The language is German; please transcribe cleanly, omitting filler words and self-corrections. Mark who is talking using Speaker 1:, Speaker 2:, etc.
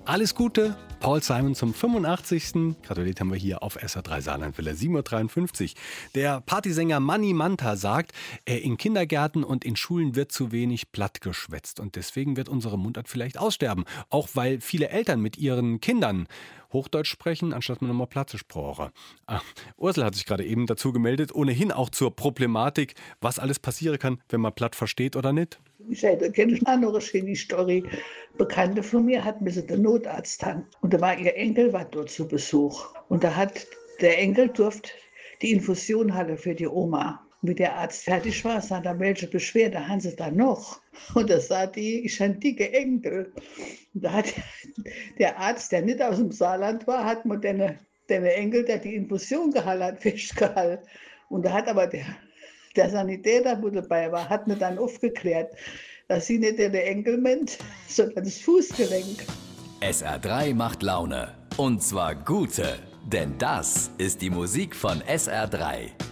Speaker 1: Alles Gute, Paul Simon zum 85. Gratuliert haben wir hier auf SR3 Saarlandwelle 7:53 Uhr. Der Partysänger Manni Manta sagt, in Kindergärten und in Schulen wird zu wenig platt geschwätzt und deswegen wird unsere Mundart vielleicht aussterben. Auch weil viele Eltern mit ihren Kindern Hochdeutsch sprechen, anstatt man nochmal platt zu sprechen. Ursel hat sich gerade eben dazu gemeldet, ohnehin auch zur Problematik, was alles passieren kann, wenn man platt versteht oder nicht.
Speaker 2: Ich kenne eine andere schöne Story. Bekannte von mir hat mir den Notarzt haben. Und da war ihr Enkel war dort zu Besuch. Und da hat der Enkel durfte die Infusion hatte für die Oma. Und wie der Arzt fertig war, sagt er, welche Beschwerde haben Sie da noch? Und da sagt die, ich habe einen dicken Enkel. Und da hat der Arzt, der nicht aus dem Saarland war, hat mir den Enkel, der die Infusion gehalten hat, festgehalten. Und da hat aber der Sanitäter, der dabei war, hat mir dann aufgeklärt, dass sie nicht den Enkel meint, sondern das Fußgelenk.
Speaker 3: SR3 macht Laune. Und zwar gute. Denn das ist die Musik von SR3.